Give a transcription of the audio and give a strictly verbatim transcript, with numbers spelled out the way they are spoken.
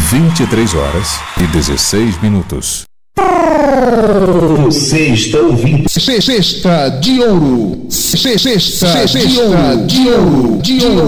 vinte e três horas e dezesseis minutos. Você está ouvindo Cesta de Ouro. Cesta de Ouro. De Ouro. De Ouro.